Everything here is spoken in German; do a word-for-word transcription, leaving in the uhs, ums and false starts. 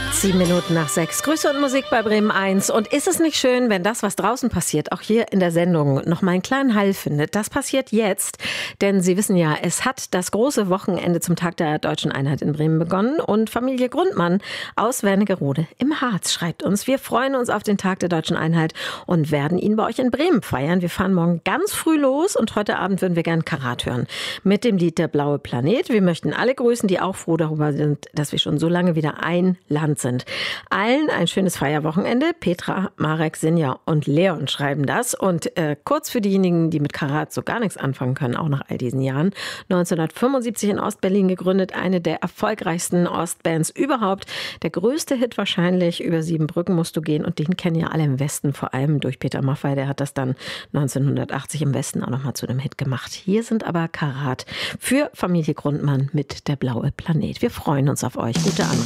Sieben Minuten nach sechs. Grüße und Musik bei Bremen eins. Und ist es nicht schön, wenn das, was draußen passiert, auch hier in der Sendung noch mal einen kleinen Hall findet? Das passiert jetzt, denn Sie wissen ja, es hat das große Wochenende zum Tag der Deutschen Einheit in Bremen begonnen. Und Familie Grundmann aus Wernigerode im Harz schreibt uns, wir freuen uns auf den Tag der Deutschen Einheit und werden ihn bei euch in Bremen feiern. Wir fahren morgen ganz früh los und heute Abend würden wir gern Karat hören mit dem Lied Der blaue Planet. Wir möchten alle grüßen, die auch froh darüber sind, dass wir schon so lange wieder ein Land sind. Allen ein schönes Feierwochenende. Petra, Marek, Sinja und Leon schreiben das. Und äh, kurz für diejenigen, die mit Karat so gar nichts anfangen können, auch nach all diesen Jahren. neunzehnhundertfünfundsiebzig in Ostberlin gegründet, eine der erfolgreichsten Ostbands überhaupt. Der größte Hit wahrscheinlich, Über sieben Brücken musst du gehen. Und den kennen ja alle im Westen, vor allem durch Peter Maffay. Der hat das dann neunzehnhundertachtzig im Westen auch nochmal zu einem Hit gemacht. Hier sind aber Karat für Familie Grundmann mit Der blaue Planet. Wir freuen uns auf euch. Gute Anreise.